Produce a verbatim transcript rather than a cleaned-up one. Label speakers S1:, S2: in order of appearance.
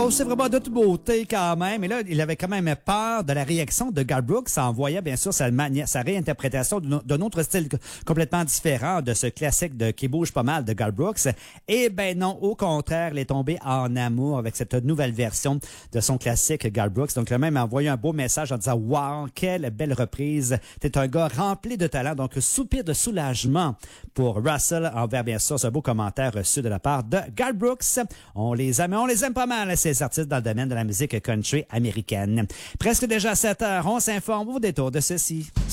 S1: Oh, c'est vraiment de toute beauté quand même. Et là, il avait quand même peur de la réaction de Garth Brooks en voyant bien sûr sa, mani- sa réinterprétation d'un d'un autre style complètement différent de ce classique de qui bouge pas mal de Garth Brooks. Et ben non, au contraire, il est tombé en amour avec cette nouvelle version de son classique Garth Brooks. Donc, il a même envoyé un beau message en disant « Wow, quelle belle reprise! T'es un gars rempli de talent. » Donc, soupir de soulagement pour Russell envers bien sûr ce beau commentaire reçu de la part de Garth Brooks. On les aime, on les aime pas mal, ces artistes dans le domaine de la musique country américaine. Presque déjà sept heures, on s'informe au détour de ceci.